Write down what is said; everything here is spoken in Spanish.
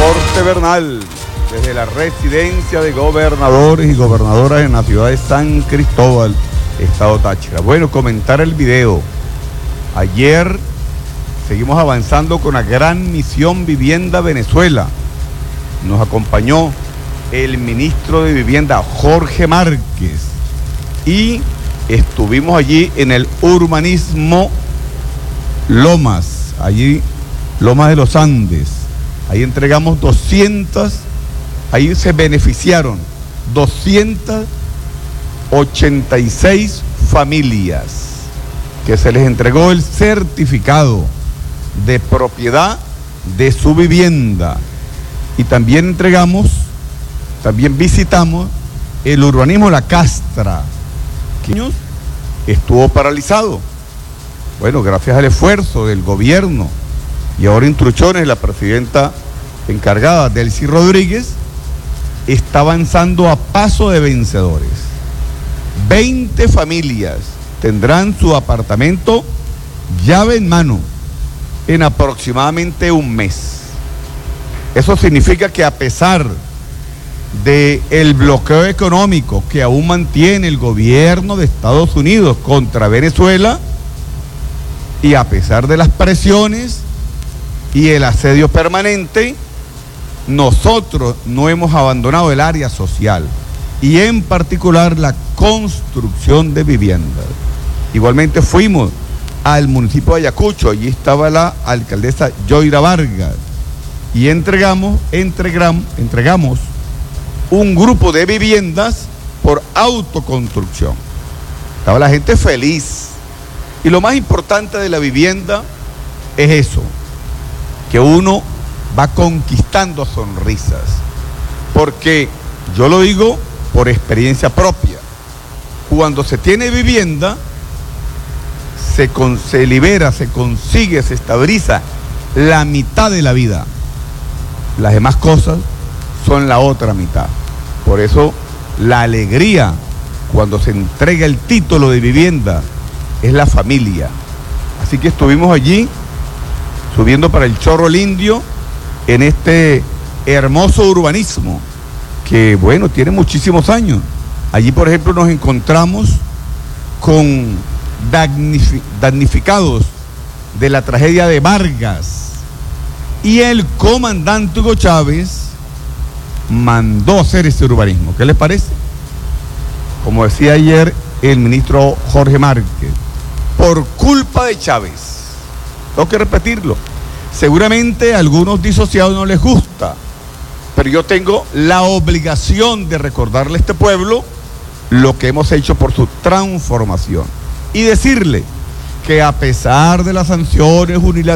reporte Bernal desde la residencia de gobernadores y gobernadoras en la ciudad de San Cristóbal, estado Táchira. Bueno, comentar el video. Ayer seguimos avanzando con la gran misión Vivienda Venezuela. Nos acompañó el ministro de Vivienda, Jorge Márquez, y estuvimos allí en el urbanismo Lomas, allí Lomas de los Andes. Ahí entregamos 200, ahí se beneficiaron 286 familias que se les entregó el certificado de propiedad de su vivienda. Y también visitamos el urbanismo La Castra, que estuvo paralizado. Bueno, gracias al esfuerzo del gobierno y ahora instrucciones, la presidenta encargada, Delcy Rodríguez, está avanzando a paso de vencedores. 20 familias tendrán su apartamento llave en mano en aproximadamente un mes. Eso significa que a pesar del bloqueo económico que aún mantiene el gobierno de Estados Unidos contra Venezuela, y a pesar de las presiones y el asedio permanente, nosotros no hemos abandonado el área social y en particular la construcción de viviendas. Igualmente fuimos al municipio de Ayacucho, allí estaba la alcaldesa Yoira Vargas, y entregamos un grupo de viviendas por autoconstrucción. Estaba la gente feliz. Y lo más importante de la vivienda es eso, que uno va conquistando sonrisas. Porque yo lo digo por experiencia propia. Cuando se tiene vivienda, se libera, se consigue, se estabiliza la mitad de la vida. Las demás cosas son la otra mitad. Por eso la alegría cuando se entrega el título de vivienda es la familia. Así que estuvimos allí subiendo para el Chorro el Indio en este hermoso urbanismo que, bueno, tiene muchísimos años. Allí, por ejemplo, nos encontramos con damnificados de la tragedia de Vargas, y el comandante Hugo Chávez mandó hacer ese urbanismo. ¿Qué les parece? Como decía ayer el ministro Jorge Márquez, por culpa de Chávez. Tengo que repetirlo. Seguramente a algunos disociados no les gusta, pero yo tengo la obligación de recordarle a este pueblo lo que hemos hecho por su transformación y decirle que a pesar de las sanciones unilaterales